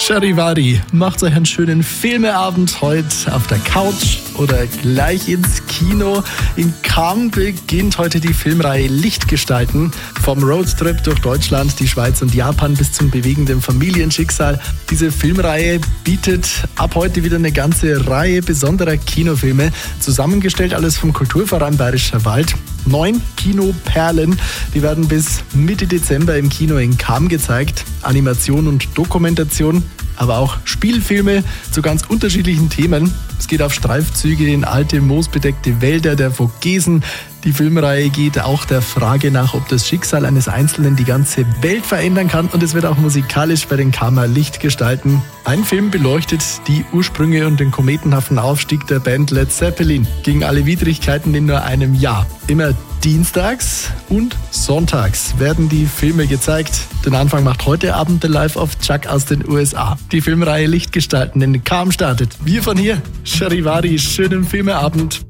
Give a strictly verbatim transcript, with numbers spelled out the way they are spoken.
Charivari, macht euch einen schönen Filmeabend heute auf der Couch oder gleich ins Kino. In Cannes beginnt heute die Filmreihe Lichtgestalten. Vom Roadtrip durch Deutschland, die Schweiz und Japan bis zum bewegenden Familienschicksal. Diese Filmreihe bietet ab heute wieder eine ganze Reihe besonderer Kinofilme. Zusammengestellt alles vom Kulturverein Bayerischer Wald. Neun Kinoperlen, die werden bis Mitte Dezember im Kino in Cannes gezeigt. Animation und Dokumentation, aber auch Spielfilme zu ganz unterschiedlichen Themen. Es geht auf Streifzüge in alte, moosbedeckte Wälder der Vogesen. Die Filmreihe geht auch der Frage nach, ob das Schicksal eines Einzelnen die ganze Welt verändern kann. Und es wird auch musikalisch bei den Cannes Lichtgestalten. Ein Film beleuchtet die Ursprünge und den kometenhaften Aufstieg der Band Led Zeppelin gegen alle Widrigkeiten in nur einem Jahr. Immer dienstags und sonntags werden die Filme gezeigt. Den Anfang macht heute Abend der Live of Chuck aus den U S A. Die Filmreihe Lichtgestalten in Cannes startet. Wir von hier, Charivari, schönen Filmeabend.